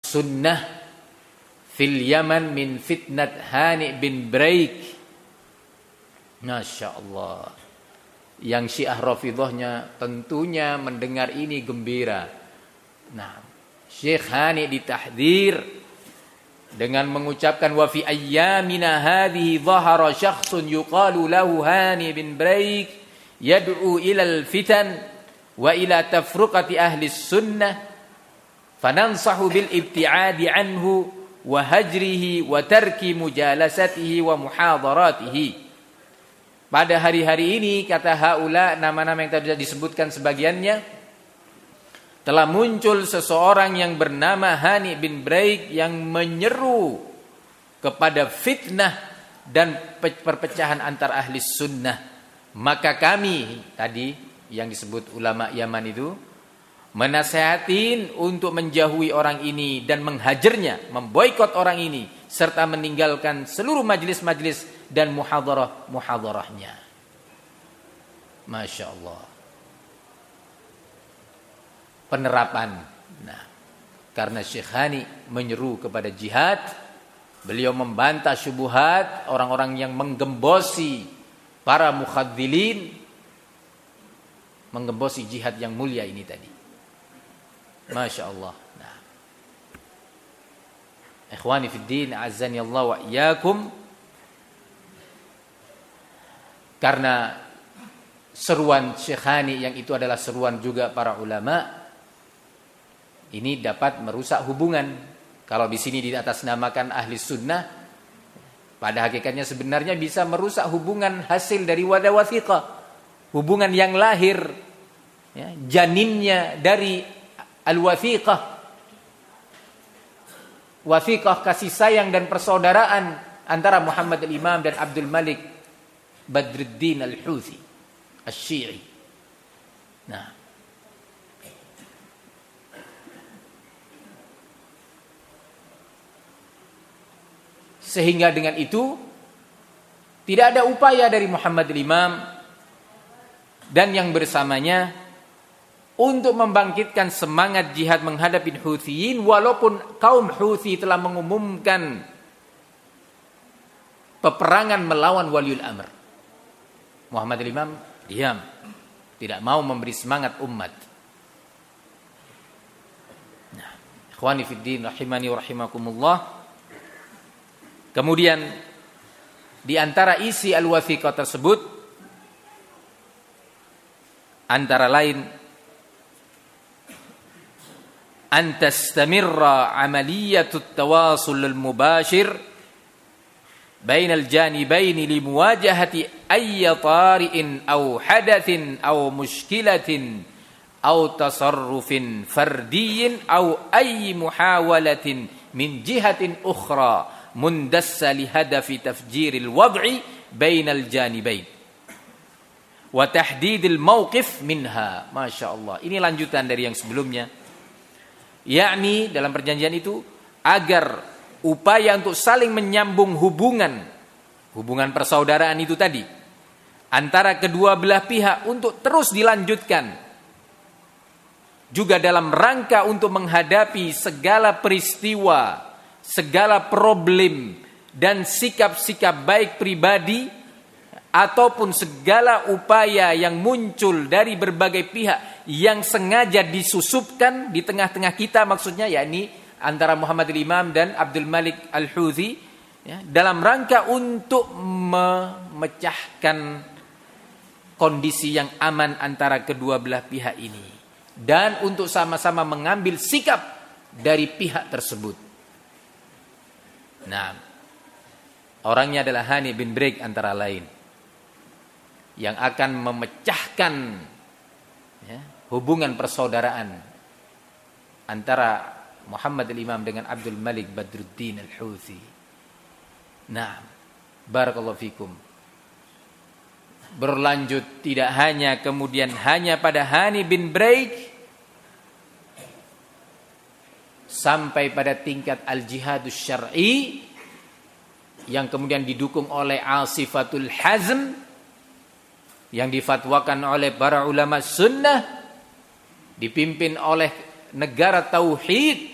sunnah fil Yaman min fitnat Hani bin Braik. Masya Allah. Yang Syiah Rafidhahnya tentunya mendengar ini gembira. Nah, Syekh Hani ditahdzir dengan mengucapkan wa fi ayyamina hadhihi dhahara syakhsun yuqalu lahu Hani bin Braik yad'u ila al-fitan wa ila tafruqati ahli sunnah fanansahu bil ibti'adi anhu wa hajrihi wa tarki mujalasatihi wa muhadaratihi. Pada hari-hari ini, kata haula, nama-nama yang tadi disebutkan sebagiannya, telah muncul seseorang yang bernama Hani bin Braik yang menyeru kepada fitnah dan perpecahan antar ahli sunnah. Maka kami tadi yang disebut ulama Yaman itu menasihatin untuk menjauhi orang ini dan menghajarnya, memboikot orang ini serta meninggalkan seluruh majelis-majelis dan muhadarah-muhadarahnya. Masya Allah. Penerapan. Nah, karena Syekh Hani menyeru kepada jihad, beliau membantah syubhat orang-orang yang menggembosi para mukhadzilin, menggembosi jihad yang mulia ini tadi. Masya Allah. Nah, ikhwani fid din, azani Allah wa iyyakum. Karena seruan Syekh Hani yang itu adalah seruan juga para ulama, ini dapat merusak hubungan. Kalau di sini diatasnamakan ahli sunnah, pada hakikatnya sebenarnya bisa merusak hubungan hasil dari wadah wathiqah, hubungan yang lahir, ya, janinnya dari al-wathiqah, wathiqah kasih sayang dan persaudaraan antara Muhammad al-Imam dan Abdul Malik Badruddin al-Houthi Asy-Syi'i. Nah, sehingga dengan itu tidak ada upaya dari Muhammad al-Imam dan yang bersamanya untuk membangkitkan semangat jihad menghadapi Houtsiyin, walaupun kaum Houthi telah mengumumkan peperangan melawan waliul amr. Muhammad al-Imam diam, tidak mau memberi semangat umat. Nah, ikhwani fid din rahimani wa rahimakumullah. Kemudian di antara isi al-wathiqah tersebut antara lain an tastamirra amaliyatut tawasul al-mubashir بين الجانبين لمواجهة أي طارئ أو حدث أو مشكلة أو تصرف فردي أو أي محاولة من جهة أخرى مندسة لهدف تفجير الوضع بين الجانبين وتحديد الموقف منها. Masya Allah. Ini lanjutan dari yang sebelumnya. Yakni dalam perjanjian itu agar upaya untuk saling menyambung hubungan persaudaraan itu tadi antara kedua belah pihak untuk terus dilanjutkan, juga dalam rangka untuk menghadapi segala peristiwa, segala problem dan sikap-sikap baik pribadi ataupun segala upaya yang muncul dari berbagai pihak yang sengaja disusupkan di tengah-tengah kita, maksudnya yakni antara Muhammad al-Imam dan Abdul Malik al-Houthi, ya, dalam rangka untuk memecahkan kondisi yang aman antara kedua belah pihak ini dan untuk sama-sama mengambil sikap dari pihak tersebut. Nah, orangnya adalah Hani bin Braik antara lain yang akan memecahkan, ya, hubungan persaudaraan antara Muhammad al-Imam dengan Abdul Malik Badruddin al-Houthi. Nah, barakallahu fikum. Berlanjut tidak hanya kemudian hanya pada Hani bin Braik, sampai pada tingkat al-jihadus syar'i yang kemudian didukung oleh Asifatul Hazm yang difatwakan oleh para ulama sunnah, dipimpin oleh negara tauhid